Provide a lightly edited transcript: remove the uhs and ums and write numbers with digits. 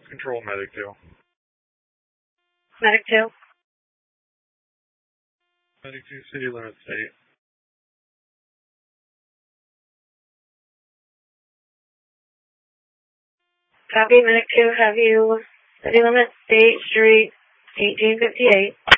Control, Medic 2. Medic 2. Medic 2, city limit state. Copy, Medic 2, have you city limit, state, street, 1858.